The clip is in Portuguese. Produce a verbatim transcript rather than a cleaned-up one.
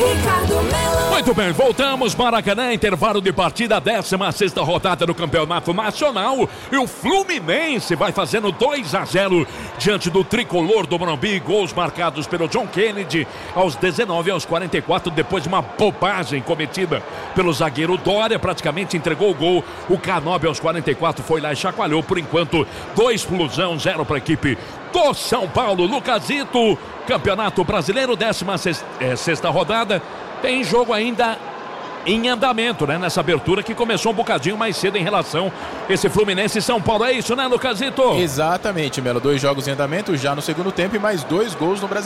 Ricardo Melo. Muito bem, voltamos, Maracanã, intervalo de partida, décima sexta rodada do Campeonato Nacional, e o Fluminense vai fazendo dois a zero diante do tricolor do Morumbi, gols marcados pelo John Kennedy aos dezenove e aos quarenta e quatro, depois de uma bobagem cometida pelo zagueiro Dória, praticamente entregou o gol. O Canobi aos quarenta e quatro foi lá e chacoalhou. Por enquanto, dois Flusão, zero para a equipe do São Paulo. Lucasito, Campeonato Brasileiro, décima sexta rodada, tem jogo ainda em andamento, né? Nessa abertura que começou um bocadinho mais cedo em relação a esse Fluminense e São Paulo. É isso, né, Lucasito? Exatamente, Melo. Dois jogos em andamento já no segundo tempo e mais dois gols no Brasil.